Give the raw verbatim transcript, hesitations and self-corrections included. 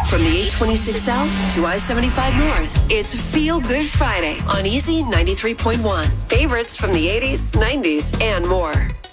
From the eight twenty-six South to I seventy-five North, it's Feel Good Friday on Easy ninety-three point one. Favorites from the eighties, nineties, and more.